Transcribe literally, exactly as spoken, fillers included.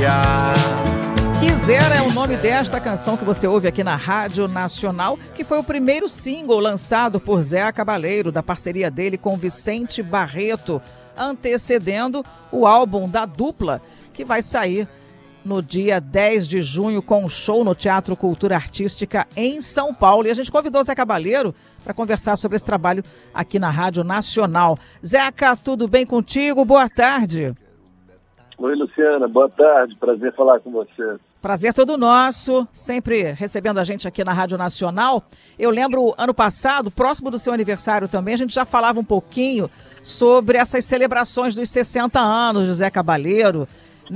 Quisera. Quisera é o nome desta canção que você ouve aqui na Rádio Nacional, que foi o primeiro single lançado por Zé Cabaleiro, da parceria dele com Vicente Barreto, antecedendo o álbum da dupla, que vai sair no dia dez de junho com um show no Teatro Cultura Artística em São Paulo. E a gente convidou o Zé Cabaleiro para conversar sobre esse trabalho aqui na Rádio Nacional. Zeca, tudo bem contigo? Boa tarde. Oi, Luciana, boa tarde, prazer falar com você. Prazer todo nosso, sempre recebendo a gente aqui na Rádio Nacional. Eu lembro, ano passado, próximo do seu aniversário também, a gente já falava um pouquinho sobre essas celebrações dos sessenta anos de Zé Cabaleiro.